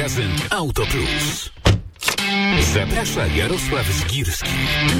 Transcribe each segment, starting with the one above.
Magazyn Auto Plus. Zaprasza Jarosław Zgirski.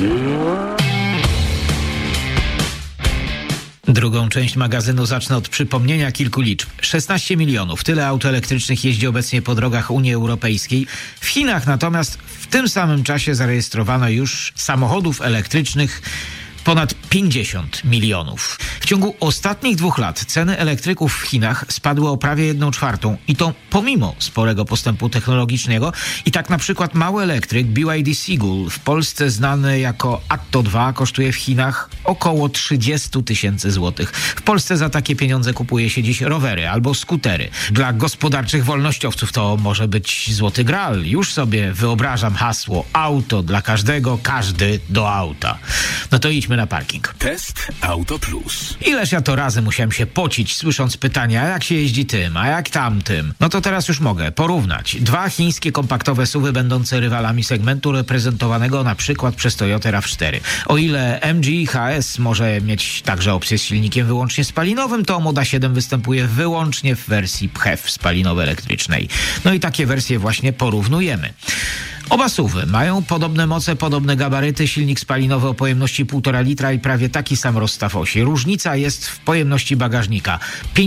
Drugą część magazynu zacznę od przypomnienia kilku liczb. 16 milionów. Tyle aut elektrycznych jeździ obecnie po drogach Unii Europejskiej. W Chinach natomiast w tym samym czasie zarejestrowano już samochodów elektrycznych ponad 50 milionów. W ciągu ostatnich 2 lat ceny elektryków w Chinach spadły o prawie 1/4 i to pomimo sporego postępu technologicznego. I tak na przykład mały elektryk BYD Seagull, w Polsce znany jako Atto 2, kosztuje w Chinach około 30 000 złotych. W Polsce za takie pieniądze kupuje się dziś rowery albo skutery. Dla gospodarczych wolnościowców to może być złoty gral. Już sobie wyobrażam hasło: auto dla każdego, każdy do auta. No to idźmy na parking. Test Auto Plus. Ileż ja to razy musiałem się pocić, słysząc pytania, jak się jeździ tym, a jak tamtym. No to teraz już mogę porównać. 2 chińskie kompaktowe SUV-y będące rywalami segmentu reprezentowanego na przykład przez Toyotę RAV4. O ile MG HS może mieć także opcję z silnikiem wyłącznie spalinowym, to Moda 7 występuje wyłącznie w wersji PHEV spalinowo-elektrycznej. No i takie wersje właśnie porównujemy. Oba SUV-y mają podobne moce, podobne gabaryty, silnik spalinowy o pojemności 1,5 litra i prawie taki sam rozstaw osi. Różnica jest w pojemności bagażnika: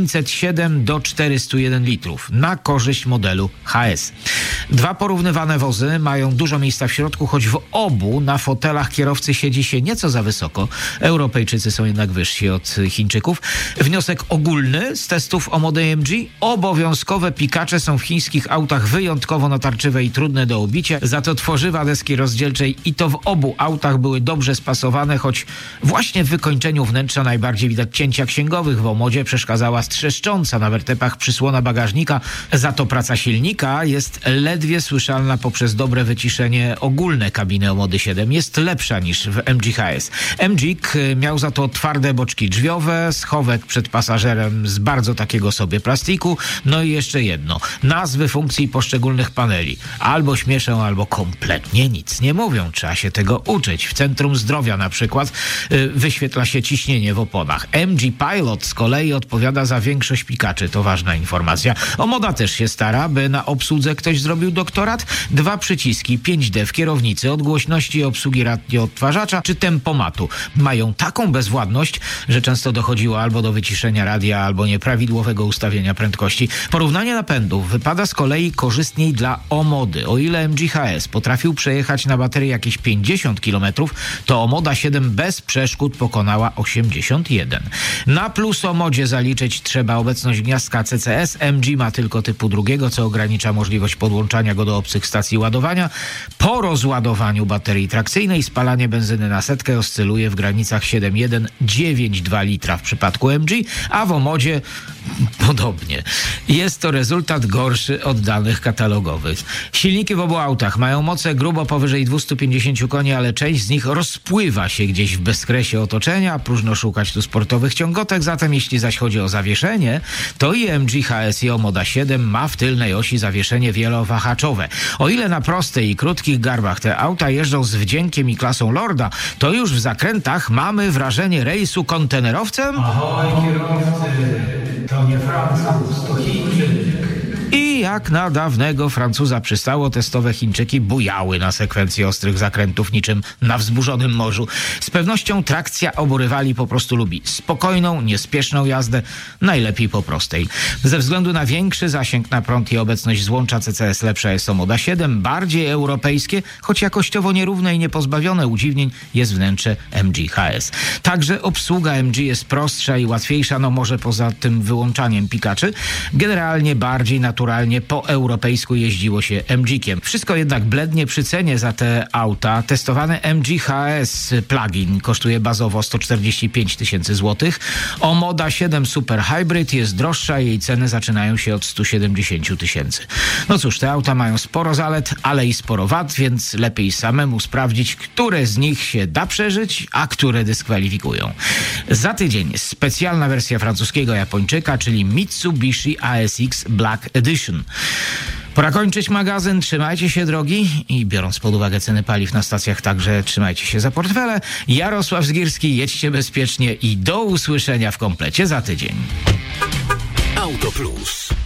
507 do 401 litrów na korzyść modelu HS. 2 porównywane wozy mają dużo miejsca w środku, choć w obu na fotelach kierowcy siedzi się nieco za wysoko. Europejczycy są jednak wyżsi od Chińczyków. Wniosek ogólny z testów o Modę MG: obowiązkowe pikacze są w chińskich autach wyjątkowo natarczywe i trudne do obicia. Za to tworzywa deski rozdzielczej i to w obu autach były dobrze spasowane, choć właśnie w wykończeniu wnętrza najbardziej widać cięcia księgowych. W Omodzie przeszkadzała strzeszcząca na wertepach przysłona bagażnika. Za to praca silnika jest ledwie słyszalna poprzez dobre wyciszenie ogólne kabiny Omody 7. Jest lepsza niż w MG HS. MG miał za to twarde boczki drzwiowe, schowek przed pasażerem z bardzo takiego sobie plastiku. No i jeszcze jedno: nazwy funkcji poszczególnych paneli albo śmieszą, albo kompletnie nic nie mówią. Trzeba się tego uczyć. W centrum zdrowia na przykład wyświetla się ciśnienie w oponach. MG Pilot z kolei odpowiada za większość pikaczy. To ważna informacja. Omoda też się stara, by na obsłudze ktoś zrobił doktorat. 2 przyciski 5D w kierownicy od głośności obsługi radioodtwarzacza czy tempomatu mają taką bezwładność, że często dochodziło albo do wyciszenia radia, albo nieprawidłowego ustawienia prędkości. Porównanie napędów wypada z kolei korzystniej dla Omody. O ile MG HS potrafił przejechać na baterii jakieś 50 km, to Moda 7 bez przeszkód pokonała 81. Na plus Omodzie zaliczyć trzeba obecność gniazdka CCS. MG ma tylko typu 2, co ogranicza możliwość podłączania go do obcych stacji ładowania. Po rozładowaniu baterii trakcyjnej spalanie benzyny na setkę oscyluje w granicach 7,1-9,2 litra w przypadku MG, a w Omodzie podobnie. Jest to rezultat gorszy od danych katalogowych. Silniki w obu autach mają moce grubo powyżej 250 koni, ale część z nich rozpływa się gdzieś w bezkresie otoczenia. Próżno szukać tu sportowych ciągotek, zatem jeśli zaś chodzi o zawieszenie, to i MG HS i Moda 7 ma w tylnej osi zawieszenie wielowahaczowe. O ile na prostej i krótkich garbach te auta jeżdżą z wdziękiem i klasą lorda, to już w zakrętach mamy wrażenie rejsu kontenerowcem. Ahoj kierowcy, to nie Francuz, to Chińczyk. I jak na dawnego Francuza przystało, testowe Chińczyki bujały na sekwencji ostrych zakrętów niczym na wzburzonym morzu. Z pewnością trakcja obu rywali po prostu lubi spokojną, niespieszną jazdę, najlepiej po prostej. Ze względu na większy zasięg na prąd i obecność złącza CCS lepsza jest Moda 7, bardziej europejskie, choć jakościowo nierówne i niepozbawione udziwnień jest wnętrze MG HS. Także obsługa MG jest prostsza i łatwiejsza, no może poza tym wyłączaniem pikaczy. Generalnie bardziej naturalnie po europejsku jeździło się MG-kiem. Wszystko jednak blednie przy cenie za te auta. Testowany MG HS plug-in kosztuje bazowo 145 000 złotych. Moda 7 Super Hybrid jest droższa, jej ceny zaczynają się od 170 000. No cóż, te auta mają sporo zalet, ale i sporo wad, więc lepiej samemu sprawdzić, które z nich się da przeżyć, a które dyskwalifikują. Za tydzień specjalna wersja francuskiego Japończyka, czyli Mitsubishi ASX Black Edition. Pora kończyć magazyn. Trzymajcie się, drogi, i biorąc pod uwagę ceny paliw na stacjach, także trzymajcie się za portfele. Jarosław Zgirski, jedźcie bezpiecznie i do usłyszenia w komplecie za tydzień. Auto Plus.